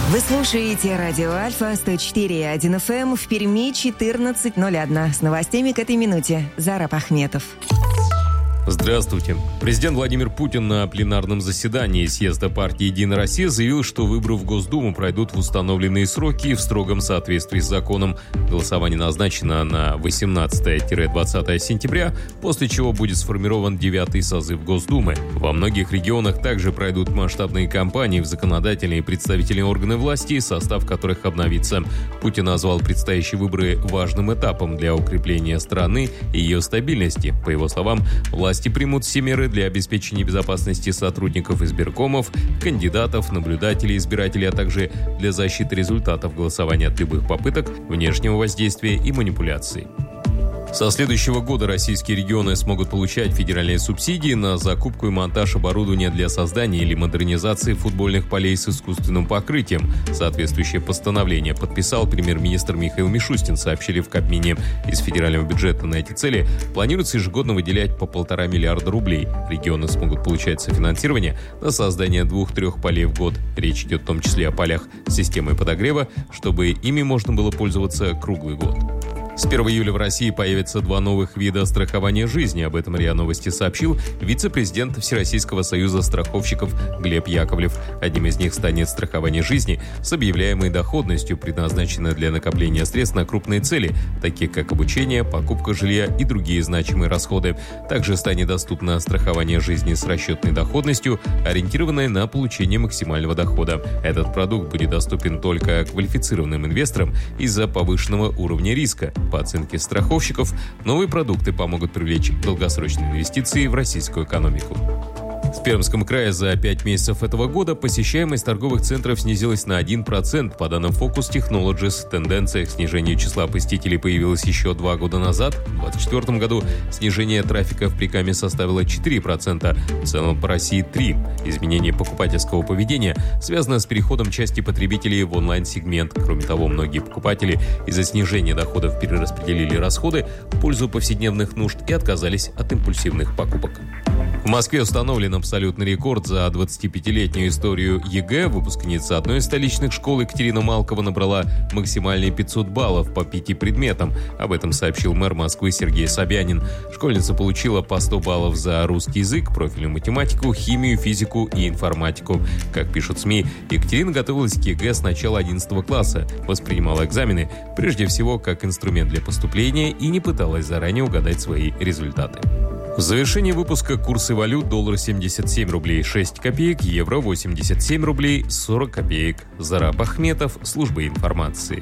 Вы слушаете радио Альфа 104.1 FM в Перми 14:01. С новостями к этой минуте. Зараб Ахметов. Здравствуйте. Президент Владимир Путин на пленарном заседании съезда партии «Единая Россия» заявил, что выборы в Госдуму пройдут в установленные сроки и в строгом соответствии с законом. Голосование назначено на 18-20 сентября, после чего будет сформирован 9-й созыв Госдумы. Во многих регионах также пройдут масштабные кампании в законодательные и представительные органы власти, состав которых обновится. Путин назвал предстоящие выборы важным этапом для укрепления страны и ее стабильности. По его словам, власти примут все меры для обеспечения безопасности сотрудников избиркомов, кандидатов, наблюдателей, избирателей, а также для защиты результатов голосования от любых попыток внешнего воздействия и манипуляций. Со следующего года российские регионы смогут получать федеральные субсидии на закупку и монтаж оборудования для создания или модернизации футбольных полей с искусственным покрытием. Соответствующее постановление подписал премьер-министр Михаил Мишустин, сообщили в Кабмине. Из федерального бюджета на эти цели планируется ежегодно выделять по 1,5 миллиарда рублей. Регионы смогут получать софинансирование на создание 2-3 полей в год. Речь идет в том числе о полях с системой подогрева, чтобы ими можно было пользоваться круглый год. С 1 июля в России появятся 2 новых вида страхования жизни. Об этом РИА Новости сообщил вице-президент Всероссийского союза страховщиков Глеб Яковлев. Одним из них станет страхование жизни с объявляемой доходностью, предназначенное для накопления средств на крупные цели, такие как обучение, покупка жилья и другие значимые расходы. Также станет доступно страхование жизни с расчетной доходностью, ориентированное на получение максимального дохода. Этот продукт будет доступен только квалифицированным инвесторам из-за повышенного уровня риска. По оценке страховщиков, новые продукты помогут привлечь долгосрочные инвестиции в российскую экономику. В Пермском крае за 5 месяцев этого года посещаемость торговых центров снизилась на 1%. По данным Focus Technologies, тенденция к снижению числа посетителей появилась еще 2 года назад. В 2024 году снижение трафика в Прикаме составило 4%, в целом по России 3%. Изменение покупательского поведения связано с переходом части потребителей в онлайн-сегмент. Кроме того, многие покупатели из-за снижения доходов перераспределили расходы в пользу повседневных нужд и отказались от импульсивных покупок. В Москве установлен абсолютный рекорд за 25-летнюю историю ЕГЭ. Выпускница одной из столичных школ Екатерина Малкова набрала максимальные 500 баллов по 5 предметам. Об этом сообщил мэр Москвы Сергей Собянин. Школьница получила по 100 баллов за русский язык, профильную математику, химию, физику и информатику. Как пишут СМИ, Екатерина готовилась к ЕГЭ с начала 11 класса, воспринимала экзамены прежде всего как инструмент для поступления и не пыталась заранее угадать свои результаты. В завершении выпуска курсы валют: доллар 77 рублей 6 копеек, евро 87 рублей 40 копеек. Зараб Ахметов, служба информации.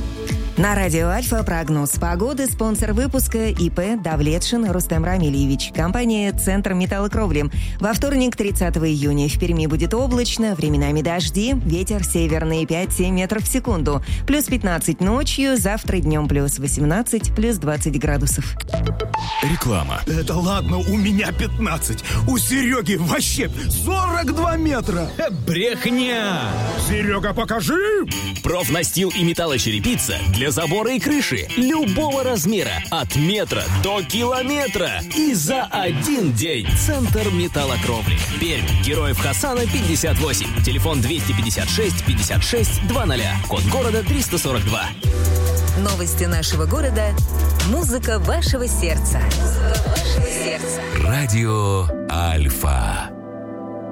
На радио Альфа прогноз погоды. Спонсор выпуска ИП Давлетшин Рустем Рамильевич. Компания «Центр металлокровли». Во вторник, 30 июня, в Перми будет облачно, временами дожди, ветер северный 5-7 метров в секунду. Плюс 15 ночью, завтра днем плюс 18, плюс 20 градусов. Реклама. Это ладно, у меня 15. У Сереги вообще 42 метра. Брехня! Серега, покажи! Профнастил и металлочерепица для забора и крыши любого размера, от метра до километра. И за один день. Центр металлокровли. Пермь. Героев Хасана 58. Телефон 256 56 00. Код города 342. Новости нашего города. Музыка вашего сердца. Радио Альфа.